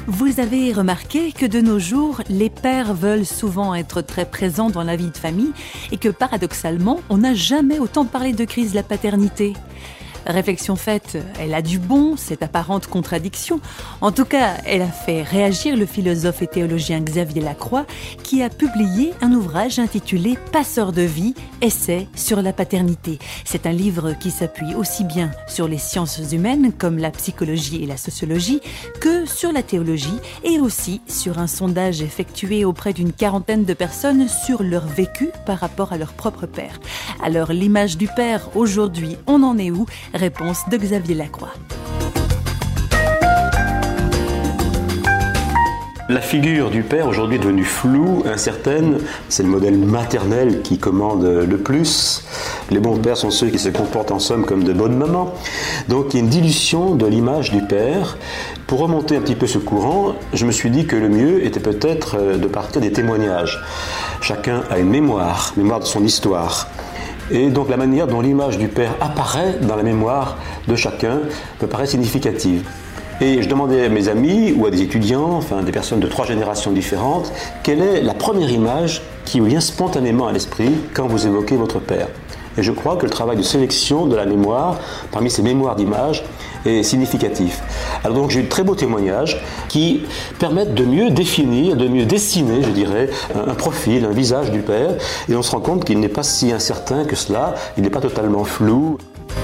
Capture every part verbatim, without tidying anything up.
Vous avez remarqué que de nos jours, les pères veulent souvent être très présents dans la vie de famille et que paradoxalement, on n'a jamais autant parlé de crise de la paternité. Réflexion faite, elle a du bon, cette apparente contradiction. En tout cas, elle a fait réagir le philosophe et théologien Xavier Lacroix, qui a publié un ouvrage intitulé « Passeur de vie, essai sur la paternité ». C'est un livre qui s'appuie aussi bien sur les sciences humaines, comme la psychologie et la sociologie, que sur la théologie, et aussi sur un sondage effectué auprès d'une quarantaine de personnes sur leur vécu par rapport à leur propre père. Alors, l'image du père, aujourd'hui, on en est où ? Réponse de Xavier Lacroix. La figure du père aujourd'hui est devenue floue, incertaine. C'est le modèle maternel qui commande le plus. Les bons pères sont ceux qui se comportent en somme comme de bonnes mamans. Donc il y a une dilution de l'image du père. Pour remonter un petit peu ce courant, je me suis dit que le mieux était peut-être de partir des témoignages. Chacun a une mémoire, mémoire de son histoire. Et donc la manière dont l'image du père apparaît dans la mémoire de chacun me paraît significative. Et je demandais à mes amis ou à des étudiants, enfin des personnes de trois générations différentes, quelle est la première image qui vous vient spontanément à l'esprit quand vous évoquez votre père. Et je crois que le travail de sélection de la mémoire, parmi ces mémoires d'images, est significatif. Alors donc j'ai eu de très beaux témoignages qui permettent de mieux définir, de mieux dessiner, je dirais, un, un profil, un visage du père. Et on se rend compte qu'il n'est pas si incertain que cela, il n'est pas totalement flou.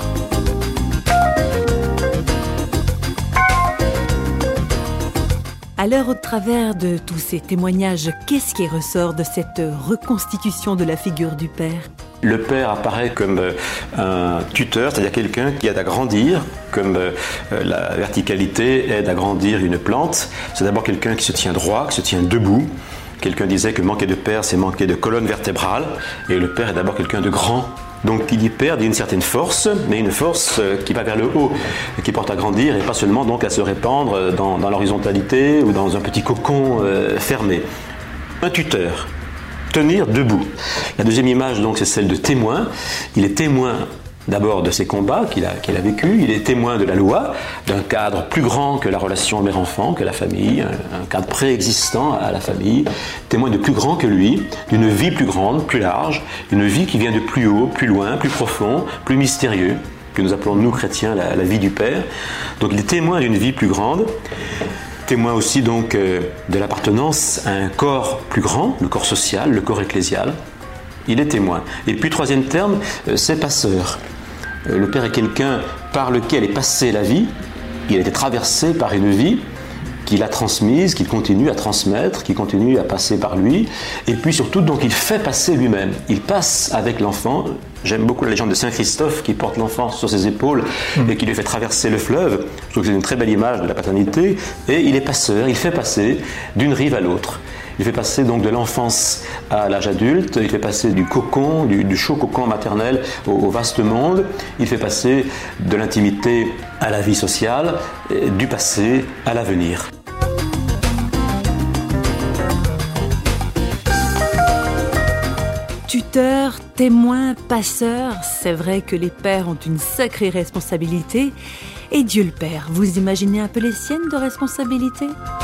Alors, au travers de tous ces témoignages, qu'est-ce qui ressort de cette reconstitution de la figure du père ? Le père apparaît comme un tuteur, c'est-à-dire quelqu'un qui aide à grandir, comme la verticalité aide à grandir une plante. C'est d'abord quelqu'un qui se tient droit, qui se tient debout. Quelqu'un disait que manquer de père, c'est manquer de colonne vertébrale. Et le père est d'abord quelqu'un de grand. Donc il y perd une certaine force, mais une force qui va vers le haut, qui porte à grandir et pas seulement donc à se répandre dans, dans l'horizontalité ou dans un petit cocon euh, fermé. Un tuteur, tenir debout. La deuxième image donc c'est celle de témoin. Il est témoin d'abord de ses combats qu'il a, qu'il a vécu, il est témoin de la loi, d'un cadre plus grand que la relation mère-enfant, que la famille, un, un cadre préexistant à la famille, témoin de plus grand que lui, d'une vie plus grande, plus large, une vie qui vient de plus haut, plus loin, plus profond, plus mystérieux, que nous appelons nous chrétiens la, la vie du Père. Donc il est témoin d'une vie plus grande, témoin aussi donc euh, de l'appartenance à un corps plus grand, le corps social, le corps ecclésial. Il est témoin. Et puis troisième terme, euh, c'est passeur. Le père est quelqu'un par lequel est passée la vie. Il a été traversé par une vie qu'il a transmise, qu'il continue à transmettre, qui continue à passer par lui. Et puis surtout, donc, il fait passer lui-même. Il passe avec l'enfant. J'aime beaucoup la légende de Saint Christophe qui porte l'enfant sur ses épaules mmh. et qui lui fait traverser le fleuve. Je trouve que c'est une très belle image de la paternité. Et il est passeur, il fait passer d'une rive à l'autre. Il fait passer donc de l'enfance à l'âge adulte, il fait passer du cocon, du, du chaud cocon maternel au, au vaste monde, il fait passer de l'intimité à la vie sociale, du passé à l'avenir. Tuteur, témoin, passeur, c'est vrai que les pères ont une sacrée responsabilité. Et Dieu le Père, vous imaginez un peu les siennes de responsabilité ?